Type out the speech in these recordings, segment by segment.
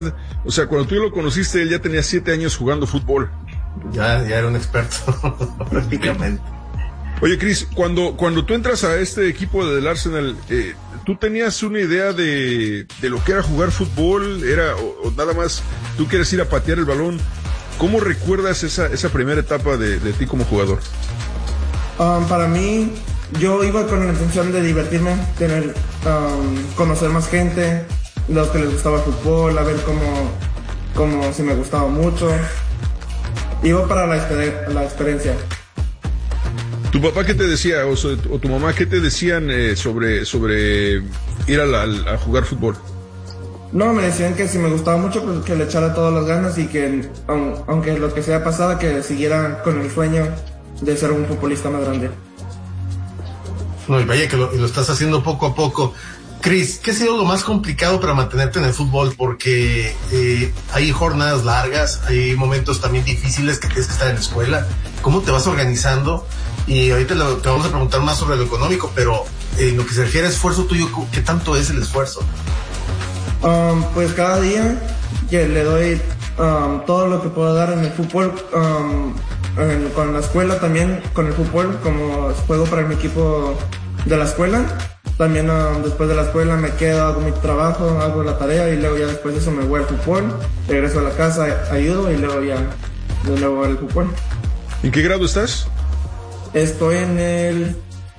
O sea, cuando tú lo conociste, él ya tenía 7 años jugando fútbol. Ya era un experto, prácticamente. Oye, Chris, cuando tú entras a este equipo del Arsenal, ¿tú tenías una idea de lo que era jugar fútbol? ¿O nada más tú quieres ir a patear el balón? ¿Cómo recuerdas esa primera etapa de ti como jugador? Para mí, yo iba con la intención de divertirme, conocer más gente, los que les gustaba el fútbol, a ver cómo si me gustaba mucho. Iba para la experiencia. ¿Tu papá qué te decía o tu mamá qué te decían sobre ir a jugar fútbol? No, me decían que si me gustaba mucho, pues que le echara todas las ganas y que aunque lo que sea pasada, que siguiera con el sueño de ser un futbolista más grande. No, y vaya que lo estás haciendo poco a poco. Chris, ¿qué ha sido lo más complicado para mantenerte en el fútbol? Porque hay jornadas largas, hay momentos también difíciles que tienes que estar en la escuela. ¿Cómo te vas organizando? Y ahorita te vamos a preguntar más sobre lo económico, pero en lo que se refiere a esfuerzo tuyo, ¿qué tanto es el esfuerzo? Pues cada día que le doy todo lo que puedo dar en el fútbol, con la escuela también, con el fútbol, como juego para mi equipo de la escuela. También después de la escuela me quedo, hago mi trabajo, hago la tarea y luego ya después de eso me voy al fútbol, regreso a la casa, ayudo y luego ya de nuevo al fútbol. ¿En qué grado estás? Estoy en el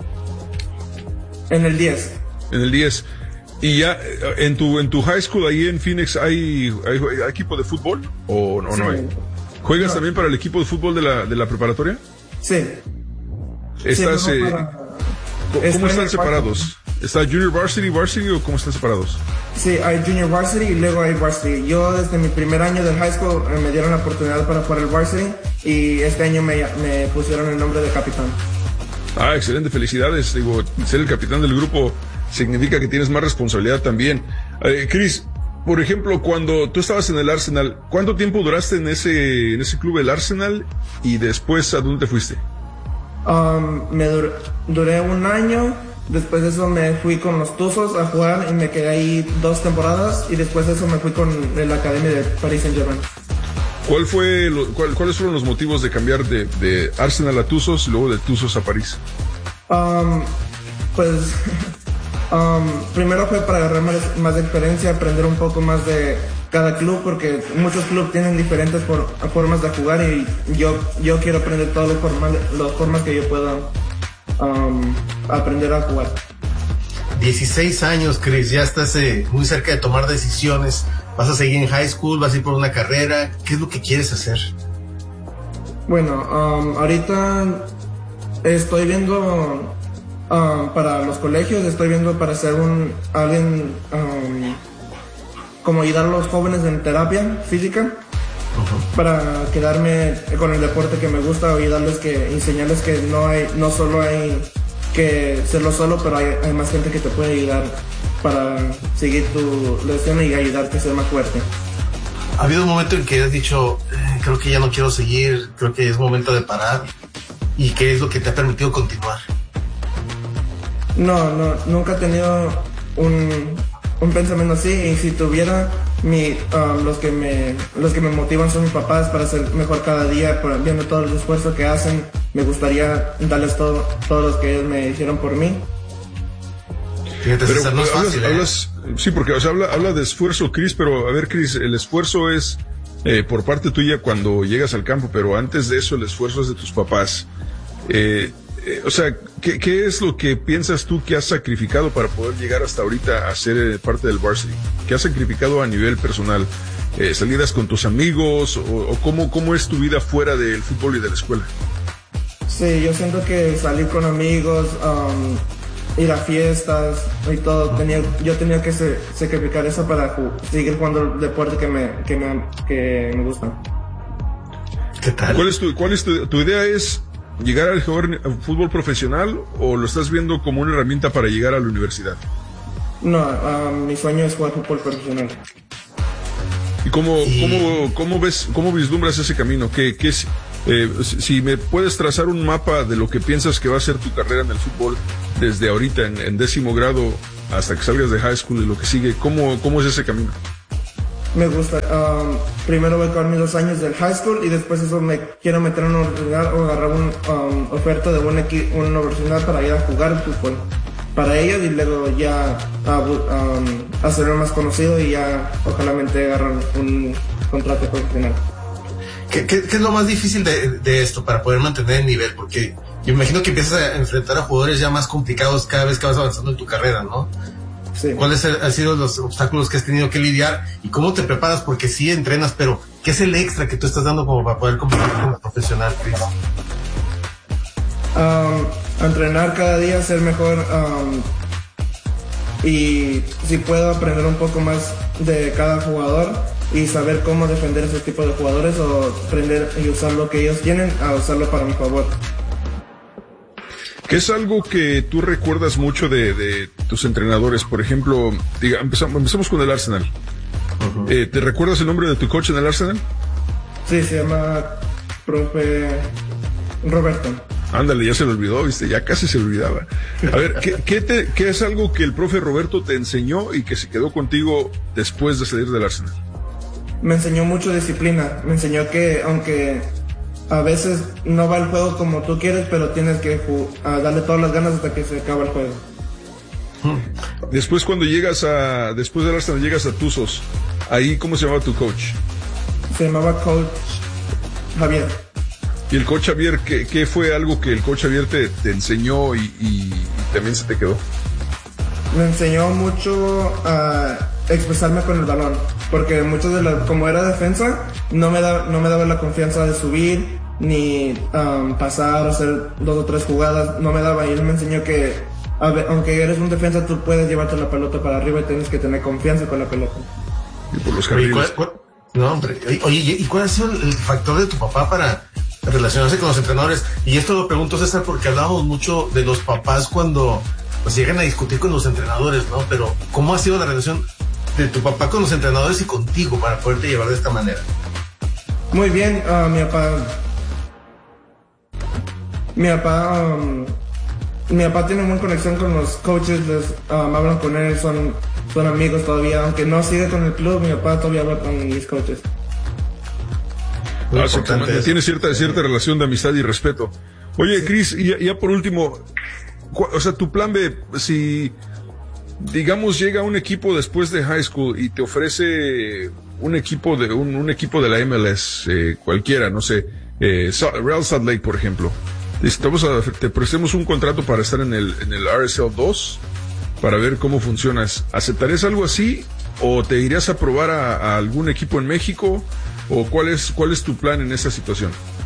10. En el 10. ¿Y ya en tu high school ahí en Phoenix hay equipo de fútbol o Sí. no hay? ¿Juegas también para el equipo de fútbol de la preparatoria? Sí. ¿Estás, sí, ¿Cómo están separados? ¿Está Junior Varsity o cómo están separados? Sí, hay Junior Varsity y luego hay Varsity. Yo desde mi primer año del high school me dieron la oportunidad para jugar el Varsity y este año me pusieron el nombre de capitán. Ah, excelente, felicidades. Digo, ser el capitán del grupo significa que tienes más responsabilidad también. Chris, por ejemplo, cuando tú estabas en el Arsenal, ¿cuánto tiempo duraste en ese club del Arsenal y después a dónde te fuiste? Duré un año. Después de eso me fui con los Tuzos a jugar y me quedé ahí 2 temporadas y después de eso me fui con la academia de Paris Saint-Germain. ¿Cuáles fueron los motivos de cambiar de Arsenal a Tuzos y luego de Tuzos a París? Primero fue para agarrar más experiencia, aprender un poco más de cada club, porque muchos clubes tienen diferentes formas de jugar y yo quiero aprender todas las formas que yo pueda aprender a jugar. 16 años, Chris, ya estás muy cerca de tomar decisiones. ¿Vas a seguir en high school? ¿Vas a ir por una carrera? ¿Qué es lo que quieres hacer? Bueno, ahorita estoy viendo para los colegios, estoy viendo para ser alguien como ayudar a los jóvenes en terapia física. Para quedarme con el deporte que me gusta, enseñarles que no solo hay que serlo solo, pero hay más gente que te puede ayudar para seguir tu lesión y ayudarte a ser más fuerte. ¿Ha habido un momento en que has dicho, creo que ya no quiero seguir, creo que es momento de parar? ¿Y qué es lo que te ha permitido continuar? No, nunca he tenido un pensamiento así, y si tuviera los que me motivan son mis papás para ser mejor cada día, viendo todo el esfuerzo que hacen. Me gustaría darles todo lo que ellos me hicieron por mí. Fíjate, pero César, no es fácil, sí, porque habla de esfuerzo, Chris, pero a ver, Chris, el esfuerzo es por parte tuya cuando llegas al campo, pero antes de eso el esfuerzo es de tus papás. O sea, ¿qué es lo que piensas tú que has sacrificado para poder llegar hasta ahorita a ser parte del varsity? ¿Qué has sacrificado a nivel personal? ¿Salidas con tus amigos? ¿O cómo es tu vida fuera del fútbol y de la escuela? Sí, yo siento que salir con amigos, ir a fiestas y todo, yo tenía que sacrificar eso para seguir jugando el deporte que me gusta. ¿Qué tal? ¿Cuál es tu idea? ¿Es llegar al jugar fútbol profesional o lo estás viendo como una herramienta para llegar a la universidad? No, mi sueño es jugar fútbol profesional. ¿Y cómo vislumbras ese camino? ¿Qué es? Si me puedes trazar un mapa de lo que piensas que va a ser tu carrera en el fútbol desde ahorita en 10º grado hasta que salgas de high school y lo que sigue, ¿cómo es ese camino? me gusta, primero voy a acabar mis 2 años del high school y después eso me quiero meter en una universidad o agarrar una oferta de una universidad para ir a jugar fútbol para ellos y luego ya hacerlo más conocido y ya ojalá agarrar un contrato profesional. ¿Qué es lo más difícil de esto para poder mantener el nivel? Porque yo imagino que empiezas a enfrentar a jugadores ya más complicados cada vez que vas avanzando en tu carrera, ¿no? Sí. ¿Cuáles han sido los obstáculos que has tenido que lidiar y cómo te preparas? Porque sí entrenas, pero ¿qué es el extra que tú estás dando como para poder competir como profesional, Chris? Entrenar cada día, ser mejor y si puedo aprender un poco más de cada jugador y saber cómo defender ese tipo de jugadores o aprender y usar lo que ellos tienen a usarlo para mi favor. ¿Qué es algo que tú recuerdas mucho de tus entrenadores? Por ejemplo, empezamos con el Arsenal. Uh-huh. ¿Te recuerdas el nombre de tu coach en el Arsenal? Sí, se llama profe Roberto. Ándale, ya se lo olvidó, viste, ya casi se lo olvidaba. A ver, ¿qué es algo que el profe Roberto te enseñó y que se quedó contigo después de salir del Arsenal? Me enseñó mucho disciplina, me enseñó que aunque a veces no va el juego como tú quieres, pero tienes que darle todas las ganas hasta que se acaba el juego. Después después del Arsenal llegas a Tuzos, ahí ¿cómo se llamaba tu coach? Se llamaba coach Javier. ¿Y el coach Javier, qué fue algo que el coach Javier te enseñó y también se te quedó? Me enseñó mucho a expresarme con el balón, porque como era defensa, no me daba la confianza de subir, ni pasar, hacer 2 o 3 jugadas, no me daba, y él me enseñó que aunque eres un defensa, tú puedes llevarte la pelota para arriba y tienes que tener confianza con la pelota. Y por los carriles. No, hombre, oye, ¿y cuál ha sido el factor de tu papá para relacionarse con los entrenadores? Y esto lo pregunto, César, porque hablamos mucho de los papás cuando pues llegan a discutir con los entrenadores, ¿no? Pero ¿cómo ha sido la relación de tu papá con los entrenadores y contigo para poderte llevar de esta manera? Muy bien, mi papá tiene buena conexión con los coaches, hablan con él, son amigos todavía, aunque no sigue con el club, mi papá todavía habla con mis coaches. Tiene cierta relación de amistad y respeto. Oye, sí. Chris, y ya por último, o sea, tu plan B, si digamos llega un equipo después de high school y te ofrece un equipo de la MLS, cualquiera, no sé, Real Salt Lake, por ejemplo, te prestemos un contrato para estar en el RSL 2 para ver cómo funcionas. ¿Aceptarías algo así o te irías a probar a algún equipo en México? ¿O cuál es tu plan en esa situación?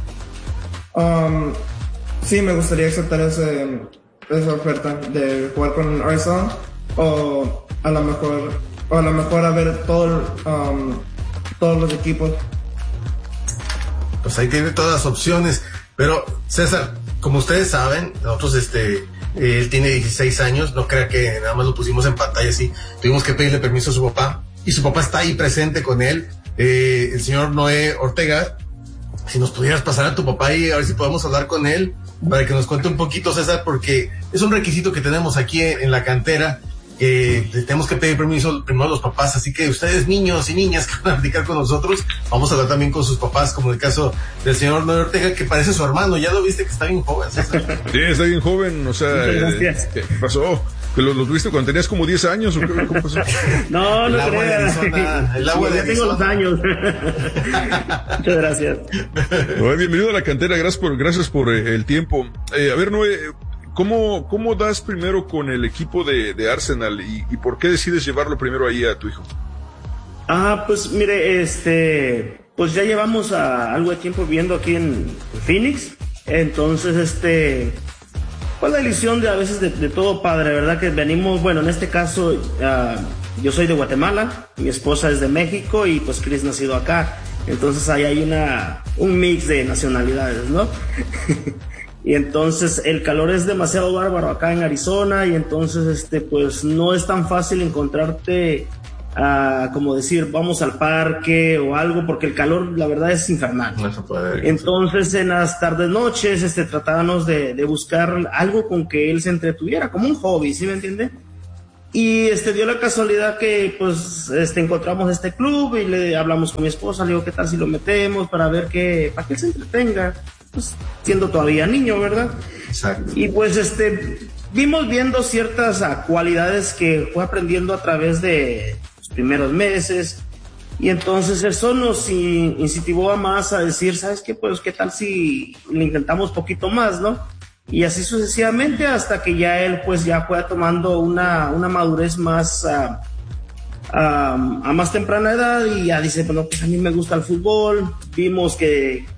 Sí, me gustaría aceptar esa oferta de jugar con RSL o a lo mejor a ver todos los equipos. Pues ahí tiene todas las opciones. Pero César, como ustedes saben, nosotros él tiene 16 años, no crea que nada más lo pusimos en pantalla así. Tuvimos que pedirle permiso a su papá y su papá está ahí presente con él. El señor Noé Ortega, si nos pudieras pasar a tu papá y a ver si podemos hablar con él para que nos cuente un poquito, César, porque es un requisito que tenemos aquí en la cantera, que tenemos que pedir permiso primero a los papás, así que ustedes niños y niñas que van a platicar con nosotros, vamos a hablar también con sus papás, como el caso del señor Noé Ortega, que parece su hermano, ya lo viste que está bien joven, César. Sí, está bien joven, o sea, ¿qué pasó? ¿Que lo tuviste cuando tenías como 10 años o qué pasó? No creas. El agua de Arizona. Ya tengo los años. Muchas gracias. Bienvenido a la cantera, gracias por el tiempo. A ver, Noé, ¿cómo das primero con el equipo de Arsenal y por qué decides llevarlo primero ahí a tu hijo? Pues mire, pues ya llevamos algo de tiempo viviendo aquí en Phoenix, entonces pues la ilusión de a veces de todo padre, ¿verdad? Que venimos, bueno, en este caso yo soy de Guatemala, mi esposa es de México y pues Chris nacido acá, entonces ahí hay un mix de nacionalidades, ¿no? Y entonces el calor es demasiado bárbaro acá en Arizona y entonces pues no es tan fácil encontrarte como decir vamos al parque o algo, porque el calor la verdad es infernal. No se puede. Entonces en las tardes noches tratábamos de buscar algo con que él se entretuviera, como un hobby, ¿sí me entiende? Y dio la casualidad que pues encontramos este club y le hablamos con mi esposa, le digo, ¿qué tal si lo metemos para ver para que él se entretenga? Pues siendo todavía niño, ¿verdad? Exacto. Y pues vimos viendo ciertas cualidades que fue aprendiendo a través de los primeros meses, y entonces eso nos incentivó a más a decir, ¿sabes qué? Pues qué tal si le intentamos poquito más, ¿no? Y así sucesivamente hasta que ya él pues ya fue tomando una madurez más a más temprana edad, y ya dice, bueno, pues a mí me gusta el fútbol. Vimos que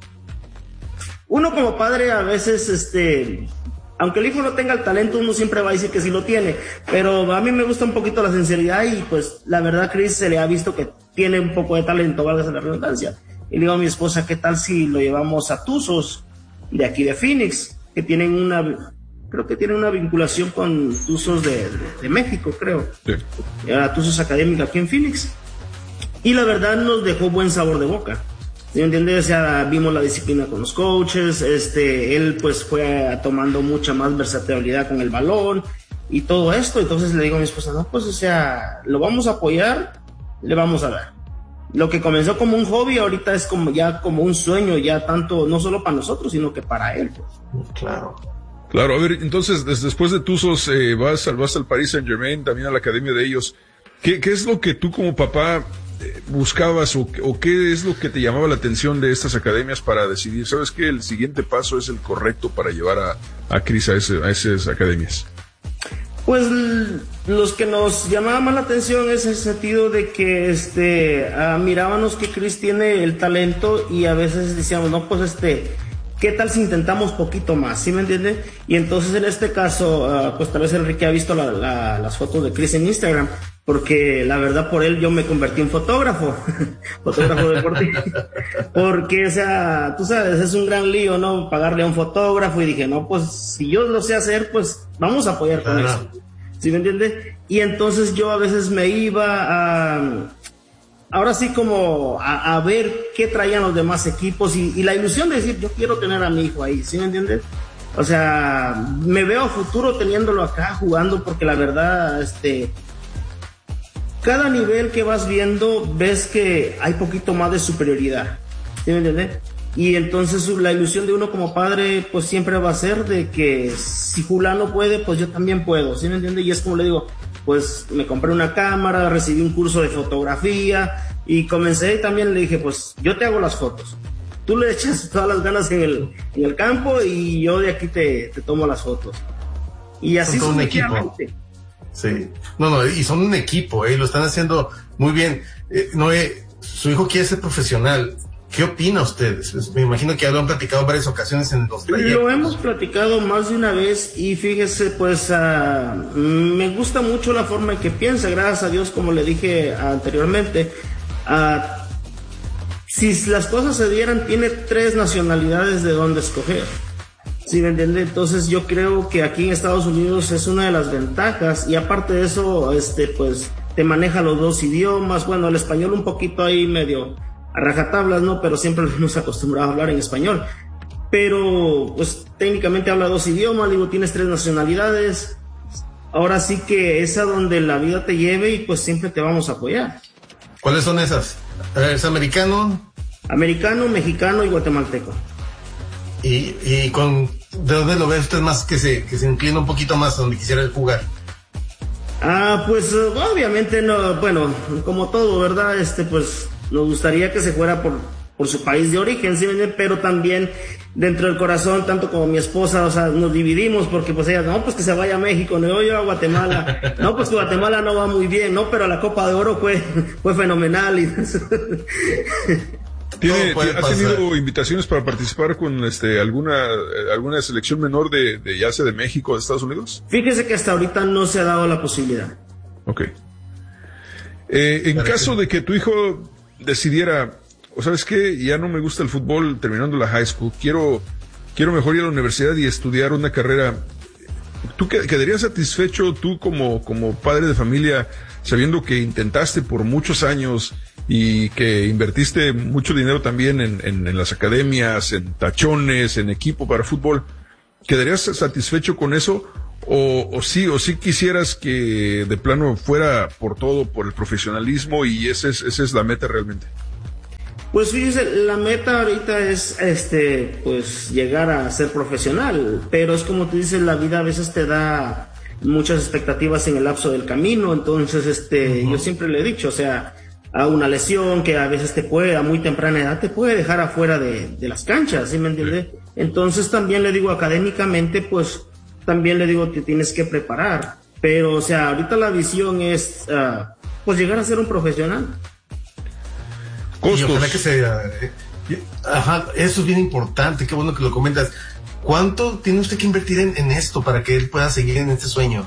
uno como padre a veces, aunque el hijo no tenga el talento, uno siempre va a decir que sí lo tiene, pero a mí me gusta un poquito la sinceridad, y pues la verdad Chris se le ha visto que tiene un poco de talento, válgase la redundancia. Y le digo a mi esposa, ¿qué tal si lo llevamos a Tuzos de aquí de Phoenix? Que tienen creo que tienen una vinculación con Tuzos de México, creo. Sí. Tuzos Académica aquí en Phoenix. Y la verdad nos dejó buen sabor de boca. ¿Sí me entiendes? O sea, vimos la disciplina con los coaches, él pues fue tomando mucha más versatilidad con el balón y todo esto. Entonces le digo a mi esposa, no, pues o sea, lo vamos a apoyar, le vamos a dar. Lo que comenzó como un hobby ahorita es como un sueño, ya tanto, no solo para nosotros, sino que para él, pues. Claro. Claro, a ver, entonces, después de Tuzos, vas al Paris Saint-Germain, también a la academia de ellos. ¿Qué es lo que tú como papá buscabas o qué es lo que te llamaba la atención de estas academias para decidir, sabes que el siguiente paso es el correcto para llevar a Chris a esas academias? Pues los que nos llamaban más la atención es el sentido de que mirábamos que Chris tiene el talento, y a veces decíamos, no, pues ¿qué tal si intentamos poquito más? ¿Sí me entiende? Y entonces en este caso, pues tal vez Enrique ha visto las fotos de Chris en Instagram, porque la verdad por él yo me convertí en fotógrafo deportivo, porque o sea, tú sabes, es un gran lío, ¿no? Pagarle a un fotógrafo, y dije, no, pues si yo lo sé hacer, pues vamos a apoyar con eso. ¿Sí me entiende? Y entonces yo a veces me iba ahora sí como a ver qué traían los demás equipos, y la ilusión de decir, yo quiero tener a mi hijo ahí, ¿sí me entiendes? O sea, me veo a futuro teniéndolo acá jugando, porque la verdad, cada nivel que vas viendo, ves que hay poquito más de superioridad, ¿sí me entiendes? Y entonces la ilusión de uno como padre, pues siempre va a ser de que si fulano puede, pues yo también puedo, ¿sí me entiendes? Y es como le digo, pues me compré una cámara, recibí un curso de fotografía y comencé, y también le dije, pues yo te hago las fotos, tú le echas todas las ganas en el campo y yo de aquí te tomo las fotos. Y así son un equipo. Sí, no, y son un equipo, lo están haciendo muy bien. Noé, su hijo quiere ser profesional. ¿Qué opina usted? Me imagino que ya lo han platicado en varias ocasiones en los talleres. Lo hemos platicado más de una vez, y fíjese, pues me gusta mucho la forma en que piensa, gracias a Dios, como le dije anteriormente. Si las cosas se dieran, tiene 3 nacionalidades de donde escoger. ¿Sí me entiende? Entonces yo creo que aquí en Estados Unidos es una de las ventajas, y aparte de eso, pues te maneja los 2 idiomas. Bueno, el español un poquito ahí medio a rajatablas, ¿no? Pero siempre nos hemos acostumbrado a hablar en español. Pero, pues, técnicamente habla 2 idiomas, digo, tienes 3 nacionalidades. Ahora sí que es a donde la vida te lleve, y pues siempre te vamos a apoyar. ¿Cuáles son esas? ¿Es americano? Americano, mexicano y guatemalteco. ¿Y ¿de dónde lo ve usted más que se inclina un poquito más a donde quisiera jugar? Pues, obviamente, no, bueno, como todo, ¿verdad? Pues nos gustaría que se fuera por su país de origen, ¿sí? Pero también dentro del corazón, tanto como mi esposa, o sea, nos dividimos, porque pues ella, no, pues que se vaya a México, no, yo a Guatemala, no, pues que Guatemala no va muy bien, no, pero la Copa de Oro fue fenomenal. ¿Has tenido invitaciones para participar con alguna selección menor de ya sea de México o de Estados Unidos? Fíjese que hasta ahorita no se ha dado la posibilidad. Ok. En caso de que tu hijo decidiera, o sabes qué, ya no me gusta el fútbol terminando la high school, quiero mejor ir a la universidad y estudiar una carrera, ¿tú quedarías satisfecho tú como padre de familia, sabiendo que intentaste por muchos años y que invertiste mucho dinero también en las academias, en tachones, en equipo para fútbol? ¿Quedarías satisfecho con eso? o sí quisieras que de plano fuera por todo, por el profesionalismo, y esa es la meta realmente? Pues fíjese, la meta ahorita es pues llegar a ser profesional, pero es como tú dices, la vida a veces te da muchas expectativas en el lapso del camino. Entonces yo siempre le he dicho, o sea, a una lesión que a veces a muy temprana edad te puede dejar afuera de las canchas, ¿sí me entiende? Sí. Entonces también le digo, académicamente, pues también le digo, te tienes que preparar, pero o sea, ahorita la visión es pues llegar a ser un profesional. Costos. Y ojalá que eso es bien importante, qué bueno que lo comentas. ¿Cuánto tiene usted que invertir en esto para que él pueda seguir en este sueño?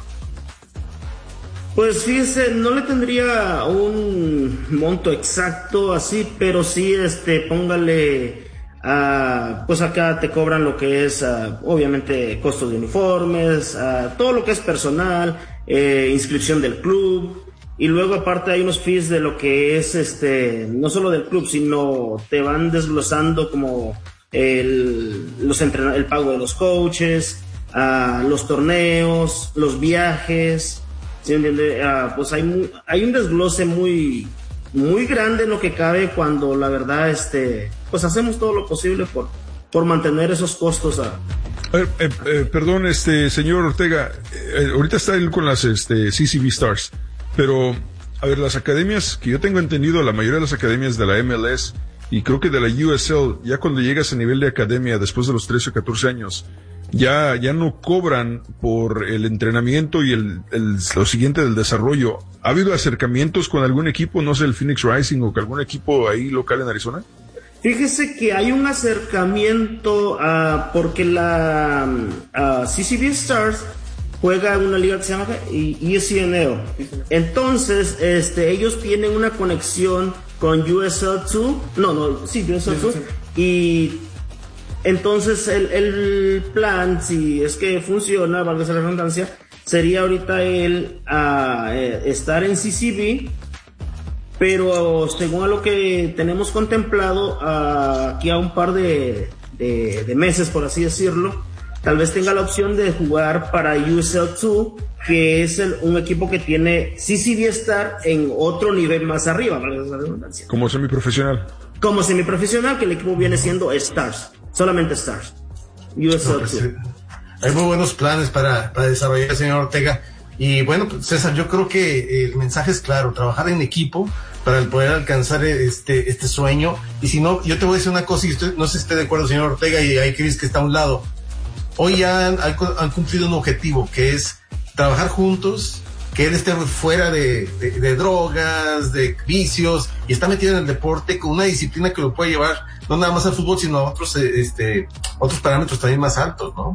Pues fíjese, no le tendría un monto exacto así, pero sí póngale, pues acá te cobran lo que es, obviamente, costos de uniformes, todo lo que es personal, inscripción del club. Y luego aparte hay unos fees de lo que es no solo del club, sino te van desglosando como el pago de los coaches, los torneos, los viajes, ¿sí me entiende? Pues hay un desglose muy muy grande en lo que cabe, cuando la verdad pues hacemos todo lo posible por mantener esos costos. Perdón, señor Ortega, ahorita está él con las CCV Stars. Pero, a ver, las academias, que yo tengo entendido, la mayoría de las academias de la MLS y creo que de la USL, ya cuando llegas a nivel de academia después de los 13 o 14 años, ya no cobran por el entrenamiento y lo siguiente del desarrollo. ¿Ha habido acercamientos con algún equipo, no sé, el Phoenix Rising o con algún equipo ahí local en Arizona? Fíjese que hay un acercamiento porque la CCV Stars juega en una liga que se llama ECNL. Entonces, ellos tienen una conexión con USL2. USL2. Y entonces el plan, si es que funciona, valga la redundancia, sería ahorita estar en CCV, pero según a lo que tenemos contemplado, aquí a un par de meses, por así decirlo, tal vez tenga la opción de jugar para USL2, que es un equipo que tiene CCV Star en otro nivel más arriba, ¿vale? Como semiprofesional. Como semiprofesional, que el equipo viene siendo Stars, solamente Stars. USL2. Hay muy buenos planes para desarrollar, señor Ortega. Y bueno, César, yo creo que el mensaje es claro: trabajar en equipo para poder alcanzar este sueño. Y si no, yo te voy a decir una cosa, y no sé si esté de acuerdo, señor Ortega, y hay Chris que está a un lado. Hoy ya han cumplido un objetivo, que es trabajar juntos, que él esté fuera de drogas, de vicios, y está metido en el deporte con una disciplina que lo puede llevar no nada más al fútbol, sino a otros parámetros también más altos, ¿no?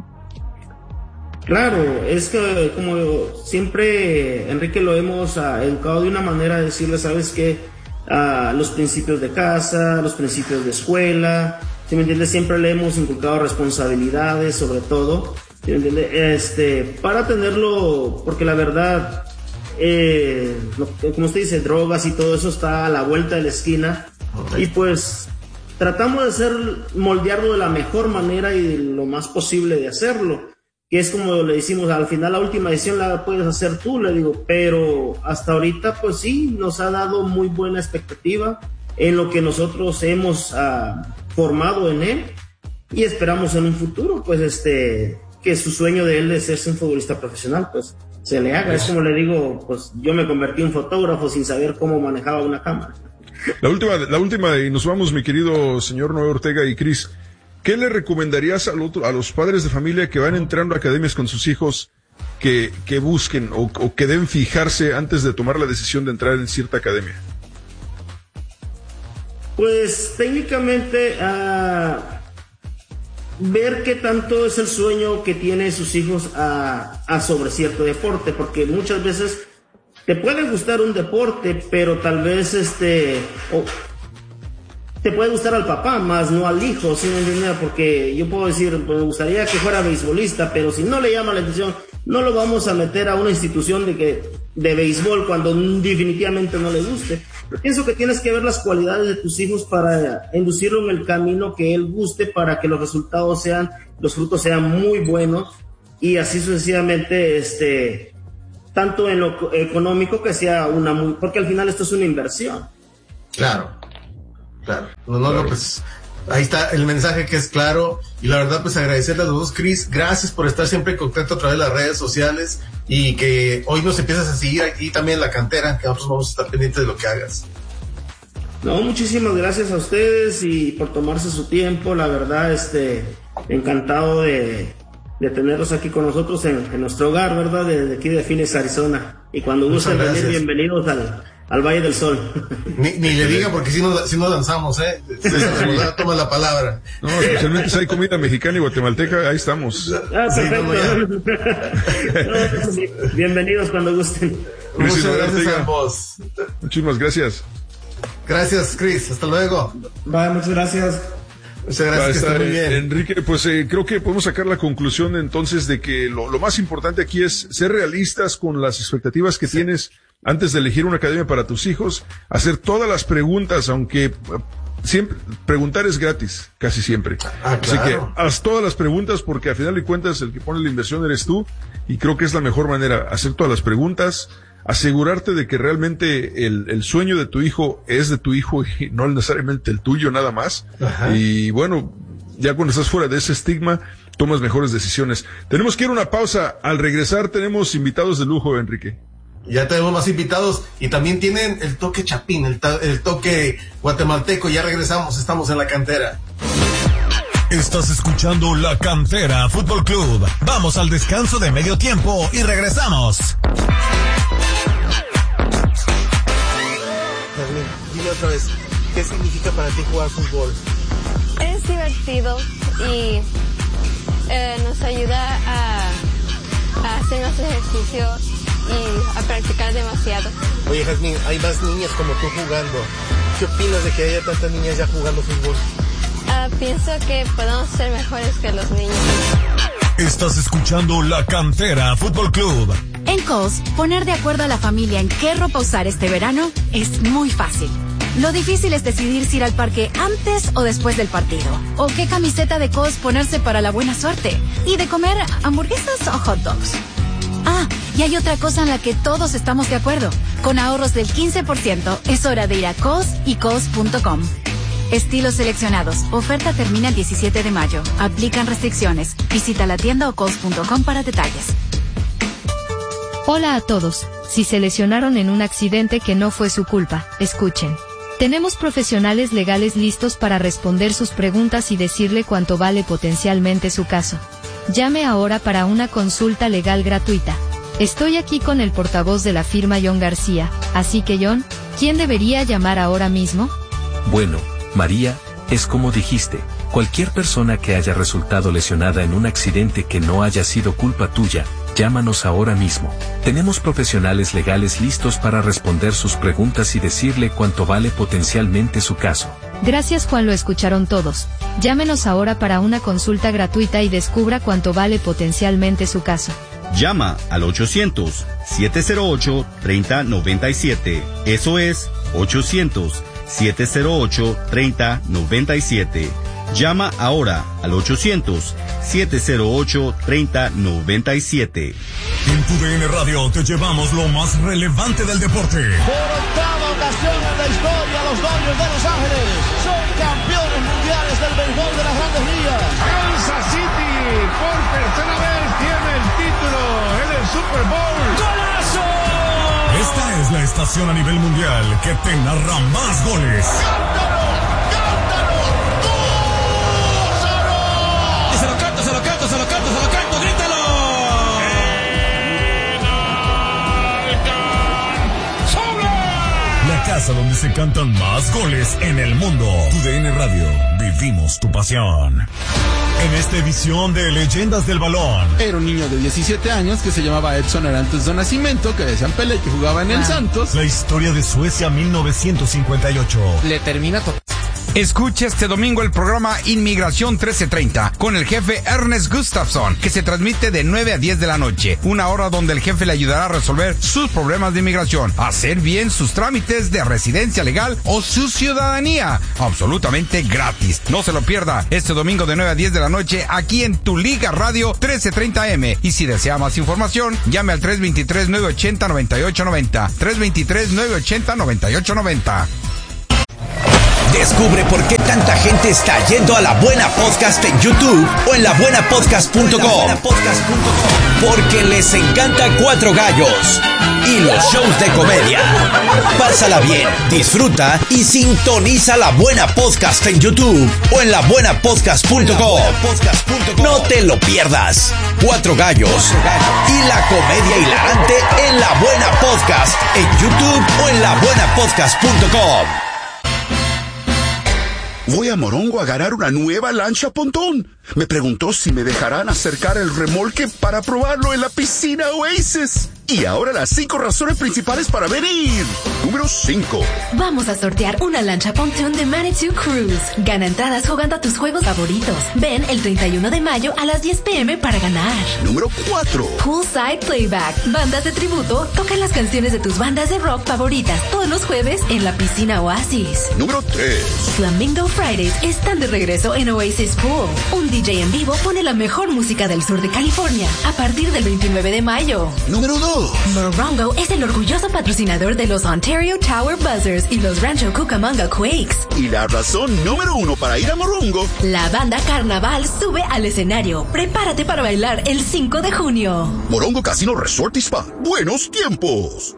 Claro, es que como siempre, Enrique, lo hemos educado de una manera de decirle, ¿sabes qué? Los principios de casa, los principios de escuela, ¿sí me entiendes? Siempre le hemos inculcado responsabilidades, sobre todo, ¿sí me entiendes? Para tenerlo, porque la verdad, como usted dice, drogas y todo eso está a la vuelta de la esquina. Okay. Y pues tratamos de moldearlo de la mejor manera y de lo más posible de hacerlo, que es como le decimos, al final la última decisión la puedes hacer tú, le digo, pero hasta ahorita pues sí, nos ha dado muy buena expectativa en lo que nosotros hemos formado en él, y esperamos en un futuro pues que su sueño de él de ser un futbolista profesional pues se le haga. Es como le digo, pues yo me convertí en fotógrafo sin saber cómo manejaba una cámara. La última, y nos vamos, mi querido señor Noé Ortega y Cris. ¿Qué le recomendarías a los padres de familia que van entrando a academias con sus hijos que busquen o que deben fijarse antes de tomar la decisión de entrar en cierta academia? Pues técnicamente ver qué tanto es el sueño que tienen sus hijos sobre cierto deporte, porque muchas veces te puede gustar un deporte, pero tal vez te puede gustar al papá, más no al hijo, ¿sí me entiendes? Porque yo puedo decir, me gustaría que fuera beisbolista, pero si no le llama la atención, no lo vamos a meter a una institución de béisbol cuando definitivamente no le guste. Yo pienso que tienes que ver las cualidades de tus hijos para inducirlo en el camino que él guste, para que los frutos sean muy buenos. y así sucesivamente, tanto en lo económico que sea porque al final esto es una inversión. Claro. No, pues ahí está el mensaje que es claro, y la verdad pues agradecerle a los dos, Chris, gracias por estar siempre en contacto a través de las redes sociales, y que hoy nos empiezas a seguir aquí también en la cantera, que nosotros vamos a estar pendientes de lo que hagas. No, muchísimas gracias a ustedes y por tomarse su tiempo, la verdad, encantado de tenerlos aquí con nosotros en nuestro hogar, ¿verdad? Desde aquí de Phoenix, Arizona. Y cuando gusten venir, bienvenidos al Valle del Sol. Ni le diga, porque si no lanzamos, toma la palabra. No, especialmente si hay comida mexicana y guatemalteca, ahí estamos. Perfecto. Bienvenidos cuando gusten. Muchas gracias a ambos. Muchísimas gracias. Gracias, Chris. Hasta luego. Bye, muchas gracias. Muchas gracias, que esté muy bien. Enrique, pues creo que podemos sacar la conclusión entonces de que lo más importante aquí es ser realistas con las expectativas que tienes antes de elegir una academia para tus hijos, hacer todas las preguntas, aunque siempre preguntar es gratis, casi siempre. Claro. Así que haz todas las preguntas, porque al final de cuentas el que pone la inversión eres tú, y creo que es la mejor manera, hacer todas las preguntas, asegurarte de que realmente el sueño de tu hijo es de tu hijo y no necesariamente el tuyo nada más. Ajá. Y bueno, ya cuando estás fuera de ese estigma, tomas mejores decisiones. Tenemos que ir a una pausa. Al regresar tenemos invitados de lujo, Enrique. Ya tenemos más invitados y también tienen el toque chapín, el toque guatemalteco. Ya regresamos, estamos en la cantera. Estás escuchando La Cantera Fútbol Club. Vamos al descanso de medio tiempo y regresamos. Dime otra vez, ¿qué significa para ti jugar fútbol? Es divertido y nos ayuda a hacer más ejercicio y a practicar demasiado. Oye, Jazmín, hay más niñas como tú jugando. ¿Qué opinas de que haya tantas niñas ya jugando fútbol? Pienso que podemos ser mejores que los niños. Estás escuchando La Cantera Fútbol Club. En Kohl's, poner de acuerdo a la familia en qué ropa usar este verano es muy fácil. Lo difícil es decidir si ir al parque antes o después del partido, o qué camiseta de Kohl's ponerse para la buena suerte, y de comer hamburguesas o hot dogs. Y hay otra cosa en la que todos estamos de acuerdo. Con ahorros del 15%, es hora de ir a Kohl's y Kohl's.com. Estilos seleccionados. Oferta termina el 17 de mayo. Aplican restricciones. Visita la tienda o Kohl's.com para detalles. Hola a todos. Si se lesionaron en un accidente que no fue su culpa, escuchen. Tenemos profesionales legales listos para responder sus preguntas y decirle cuánto vale potencialmente su caso. Llame ahora para una consulta legal gratuita. Estoy aquí con el portavoz de la firma John García, así que John, ¿quién debería llamar ahora mismo? Bueno, María, es como dijiste, cualquier persona que haya resultado lesionada en un accidente que no haya sido culpa tuya, llámanos ahora mismo. Tenemos profesionales legales listos para responder sus preguntas y decirle cuánto vale potencialmente su caso. Gracias, Juan, lo escucharon todos. Llámenos ahora para una consulta gratuita y descubra cuánto vale potencialmente su caso. Llama al 800-708-3097. Eso es 800-708-3097. Llama ahora al 800-708-3097. En tu DN Radio te llevamos lo más relevante del deporte. Por octava ocasión en la historia, los Dodgers de Los Ángeles son campeones mundiales del béisbol de las Grandes Ligas. Kansas City por tercera vez tiene el título en el Super Bowl. ¡Golazo! Esta es la estación a nivel mundial que te narra más goles. ¡Cántalo! Se lo canto, grítalo. La casa donde se cantan más goles en el mundo. Tu DN Radio, vivimos tu pasión. En esta edición de Leyendas del Balón. Era un niño de 17 años que se llamaba Edson Arantes do Nascimento, que decían Pelé, que jugaba en el Santos. La historia de Suecia 1958. Le termina Escuche este domingo el programa Inmigración 1330 con el jefe Ernest Gustafson, que se transmite de 9 a 10 de la noche. Una hora donde el jefe le ayudará a resolver sus problemas de inmigración, hacer bien sus trámites de residencia legal o su ciudadanía. Absolutamente gratis. No se lo pierda este domingo de 9 a 10 de la noche aquí en Tu Liga Radio 1330M. Y si desea más información, llame al 323-980-9890. 323-980-9890. Descubre por qué tanta gente está yendo a La Buena Podcast en YouTube o en labuenapodcast.com. Porque les encanta Cuatro Gallos y los shows de comedia. Pásala bien, disfruta y sintoniza La Buena Podcast en YouTube o en labuenapodcast.com. No te lo pierdas. Cuatro Gallos y la comedia hilarante en La Buena Podcast en YouTube o en labuenapodcast.com. Voy a Morongo a agarrar una nueva lancha pontón. Me preguntó si me dejarán acercar el remolque para probarlo en la piscina Oasis. Y ahora las 5 razones principales para venir. Número 5. Vamos a sortear una lancha pontón de Manitou Cruise. Gana entradas jugando a tus juegos favoritos. Ven el 31 de mayo a las 10 p.m. para ganar. Número 4. Poolside Playback. Bandas de tributo tocan las canciones de tus bandas de rock favoritas todos los jueves en la piscina Oasis. Número 3. Flamingo Fridays están de regreso en Oasis Pool. Un DJ en vivo pone la mejor música del sur de California a partir del 29 de mayo. Número 2. Morongo es el orgulloso patrocinador de los Ontario Tower Buzzers y los Rancho Cucamonga Quakes. Y la razón número 1 para ir a Morongo. La banda Carnaval sube al escenario. Prepárate para bailar el 5 de junio. Morongo Casino Resort y Spa. Buenos tiempos.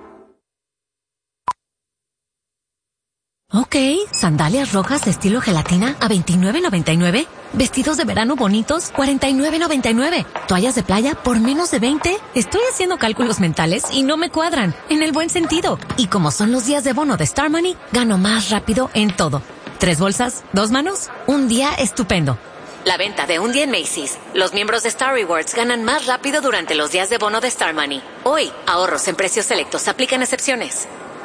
Ok, sandalias rojas de estilo gelatina a $29.99. Vestidos de verano bonitos, $49.99. Toallas de playa por menos de $20. Estoy haciendo cálculos mentales y no me cuadran, en el buen sentido. Y como son los días de bono de Star Money, gano más rápido en todo. 3 bolsas, 2 manos, un día estupendo. La venta de un día en Macy's. Los miembros de Star Rewards ganan más rápido durante los días de bono de Star Money. Hoy, ahorros en precios selectos. Aplican excepciones.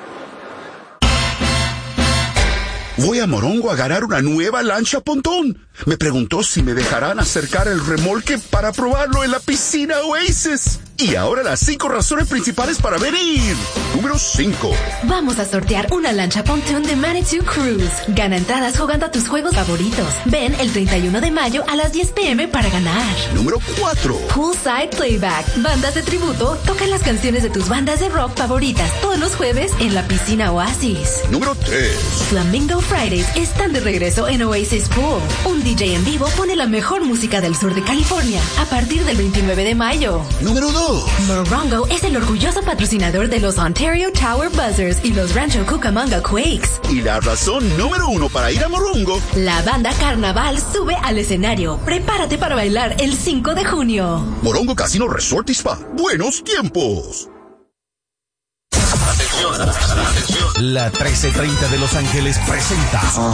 Voy a Morongo a agarrar una nueva lancha pontón. Me preguntó si me dejarán acercar el remolque para probarlo en la piscina Oasis. Y ahora las 5 razones principales para venir. Número 5. Vamos a sortear una lancha pontón de Manitou Cruise. Gana entradas jugando a tus juegos favoritos. Ven el 31 de mayo a las 10 p.m. para ganar. Número 4. Poolside Playback. Bandas de tributo tocan las canciones de tus bandas de rock favoritas todos los jueves en la piscina Oasis. Número 3. Flamingo Fridays están de regreso en Oasis Pool. Un DJ en vivo pone la mejor música del sur de California a partir del 29 de mayo. Número 2. Morongo es el orgulloso patrocinador de los Ontario Tower Buzzers y los Rancho Cucamonga Quakes. Y la razón número 1 para ir a Morongo. La banda Carnaval sube al escenario. Prepárate para bailar el 5 de junio. Morongo Casino Resort y Spa. Buenos tiempos. La 1330 de Los Ángeles presenta